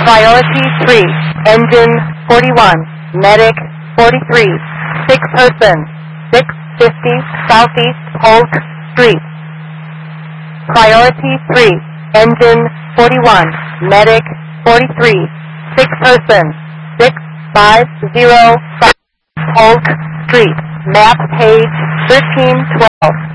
Priority 3, engine 41, medic 43, sick person 650 Southeast Polk Street. Priority 3, engine 41, medic 43, sick person 650 South Polk Street. Map page 1312.